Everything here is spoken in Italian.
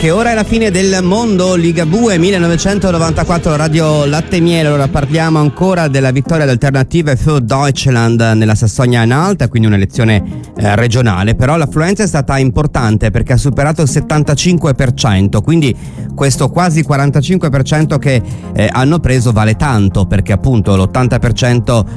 Che ora è la fine del mondo, Liga Bue 1994, Radio Latte e Miele. Ora parliamo ancora della vittoria d'Alternative für Deutschland nella Sassonia-Anhalt, quindi un'elezione regionale, però l'affluenza è stata importante perché ha superato il 75%, quindi questo quasi 45% che hanno preso vale tanto, perché appunto l'80%